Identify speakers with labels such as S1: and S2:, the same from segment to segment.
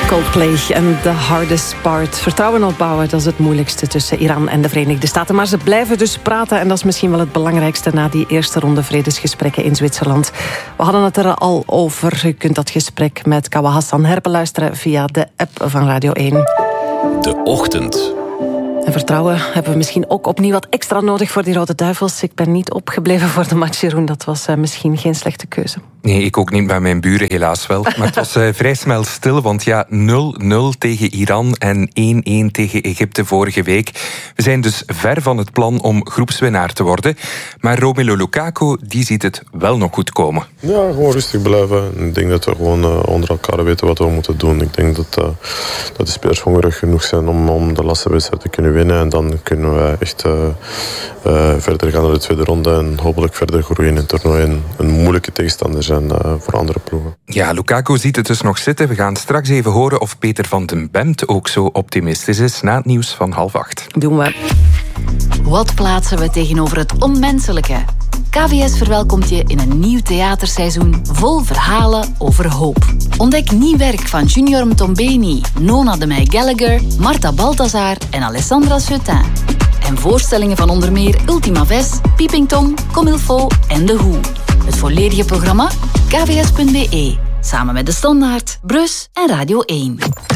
S1: Coldplay en The Hardest Part. Vertrouwen opbouwen, dat is het moeilijkste tussen Iran en de Verenigde Staten. Maar ze blijven dus praten en dat is misschien wel het belangrijkste na die eerste ronde vredesgesprekken in Zwitserland. We hadden het er al over. U kunt dat gesprek met Kawa Hassan herbeluisteren via de app van Radio 1.
S2: De Ochtend.
S1: En vertrouwen hebben we misschien ook opnieuw wat extra nodig voor die Rode Duivels. Ik ben niet opgebleven voor de match, Jeroen. Dat was misschien geen slechte keuze.
S3: Nee, ik ook niet, bij mijn buren helaas wel. Maar het was vrij snel stil, want ja, 0-0 tegen Iran en 1-1 tegen Egypte vorige week. We zijn dus ver van het plan om groepswinnaar te worden. Maar Romelu Lukaku, die ziet het wel nog goed komen.
S4: Ja, gewoon rustig blijven. Ik denk dat we gewoon onder elkaar weten wat we moeten doen. Ik denk dat de spelers hongerig genoeg zijn om de laatste wedstrijd te kunnen winnen. En dan kunnen we echt verder gaan naar de tweede ronde en hopelijk verder groeien in het toernooi. En een moeilijke tegenstander zijn voor andere ploegen.
S3: Ja, Lukaku ziet het dus nog zitten. We gaan straks even horen of Peter van den Bemt ook zo optimistisch is na het nieuws van 7:30.
S1: Doen we.
S5: Wat plaatsen we tegenover het onmenselijke? KVS verwelkomt je in een nieuw theaterseizoen vol verhalen over hoop. Ontdek nieuw werk van Junior Mtombeni, Nona de Meij Gallagher, Marta Balthazar en Alessandra Seutin. En voorstellingen van onder meer Ultima Ves, Peeping Tom, Comme il faut en The Who. Het volledige programma? kvs.be. Samen met De Standaard, Brus en Radio 1.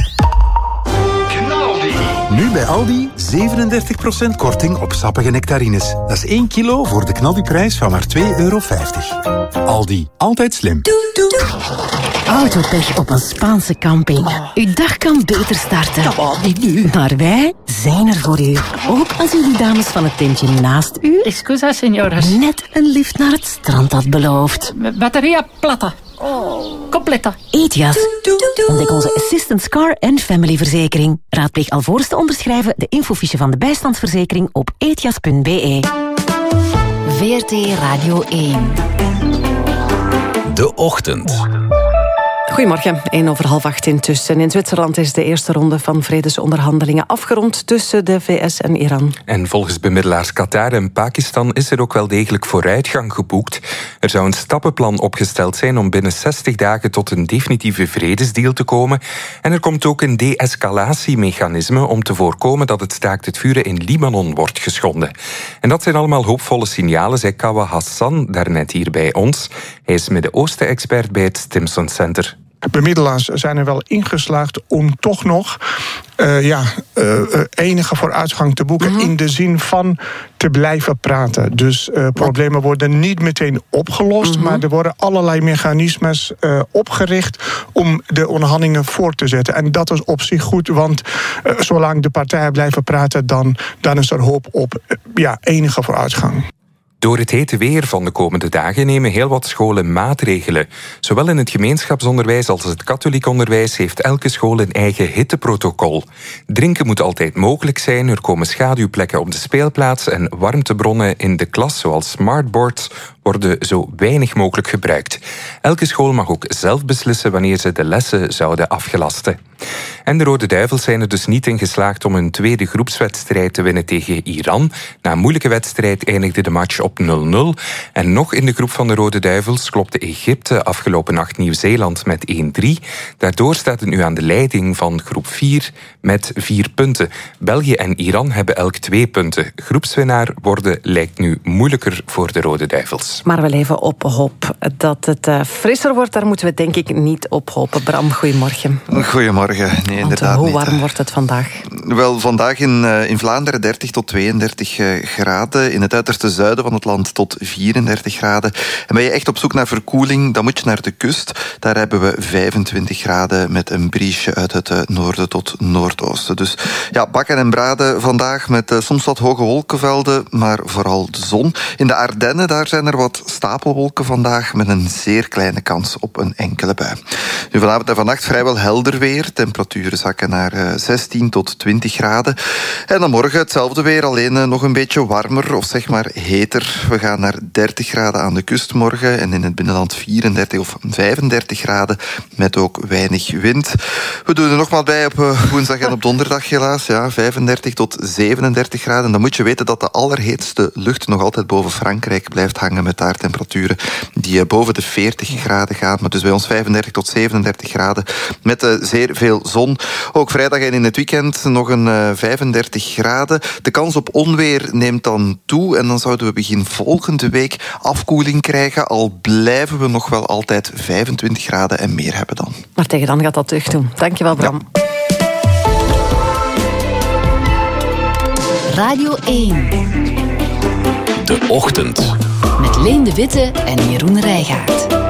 S6: Nu bij Aldi 37% korting op sappige nectarines. Dat is 1 kilo voor de knaldiprijs van maar €2,50. Aldi, altijd slim.
S7: Autopech op een Spaanse camping. Uw dag kan beter starten.
S8: Niet nu.
S7: Maar wij zijn er voor u. Ook als u die dames van het tentje naast u
S8: Excusa, señoras.
S7: net een lift naar het strand had beloofd.
S8: Batteria plata. Completa.
S7: Ethias. Ontdek onze Assistance Car en Family verzekering. Raadpleeg alvorens te onderschrijven de infofiche van de bijstandsverzekering op ethias.be.
S5: VRT Radio 1.
S2: De Ochtend.
S1: Goedemorgen, 7:01 intussen. In Zwitserland is de eerste ronde van vredesonderhandelingen afgerond tussen de VS en Iran.
S3: En volgens bemiddelaars Qatar en Pakistan is er ook wel degelijk vooruitgang geboekt. Er zou een stappenplan opgesteld zijn om binnen 60 dagen tot een definitieve vredesdeal te komen. En er komt ook een de-escalatiemechanisme om te voorkomen dat het staakt het vuren in Libanon wordt geschonden. En dat zijn allemaal hoopvolle signalen, zei Kawa Hassan daarnet hier bij ons. Hij is Midden-Oosten-expert bij het Stimson Center.
S9: Bemiddelaars zijn er wel ingeslaagd om toch nog enige vooruitgang te boeken in de zin van te blijven praten. Dus problemen worden niet meteen opgelost, maar er worden allerlei mechanismes opgericht om de onderhandelingen voort te zetten. En dat is op zich goed, want zolang de partijen blijven praten, dan is er hoop op enige vooruitgang.
S3: Door het hete weer van de komende dagen nemen heel wat scholen maatregelen. Zowel in het gemeenschapsonderwijs als het katholiek onderwijs heeft elke school een eigen hitteprotocol. Drinken moet altijd mogelijk zijn, er komen schaduwplekken op de speelplaats en warmtebronnen in de klas, zoals smartboards, worden zo weinig mogelijk gebruikt. Elke school mag ook zelf beslissen wanneer ze de lessen zouden afgelasten. En de Rode Duivels zijn er dus niet in geslaagd om een tweede groepswedstrijd te winnen tegen Iran. Na een moeilijke wedstrijd eindigde de match op 0-0. En nog in de groep van de Rode Duivels klopte Egypte afgelopen nacht Nieuw-Zeeland met 1-3. Daardoor staat het nu aan de leiding van groep 4 met 4 punten. België en Iran hebben elk 2 punten. Groepswinnaar worden lijkt nu moeilijker voor de Rode Duivels.
S1: Maar we leven op hoop. Dat het frisser wordt, daar moeten we denk ik niet op hopen. Bram, goedemorgen.
S10: Goedemorgen. Nee, inderdaad
S1: hoe
S10: niet.
S1: warm wordt het vandaag?
S10: Wel, vandaag in Vlaanderen 30 tot 32 graden. In het uiterste zuiden van het land tot 34 graden. En ben je echt op zoek naar verkoeling, dan moet je naar de kust. Daar hebben we 25 graden met een briesje uit het noorden tot noordoosten. Dus ja, bakken en braden vandaag met soms wat hoge wolkenvelden, maar vooral de zon. In de Ardennen, daar zijn er wat stapelwolken vandaag met een zeer kleine kans op een enkele bui. Nu, vanavond en vannacht vrijwel helder weer. Temperaturen zakken naar 16 tot 20 graden. En dan morgen hetzelfde weer, alleen nog een beetje warmer of zeg maar heter. We gaan naar 30 graden aan de kust morgen en in het binnenland 34 of 35 graden met ook weinig wind. We doen er nog maar bij op woensdag en op donderdag helaas. Ja, 35 tot 37 graden. Dan moet je weten dat de allerheetste lucht nog altijd boven Frankrijk blijft hangen met met daar temperaturen die boven de 40 graden gaan. Maar dus bij ons 35 tot 37 graden met zeer veel zon. Ook vrijdag en in het weekend nog een 35 graden. De kans op onweer neemt dan toe en dan zouden we begin volgende week afkoeling krijgen. Al blijven we nog wel altijd 25 graden en meer hebben dan.
S1: Maar tegen dan gaat dat terug doen. Dankjewel, Bram.
S10: Ja.
S5: Radio 1.
S2: De Ochtend.
S5: Met Leen de Witte en Jeroen Rijgaard.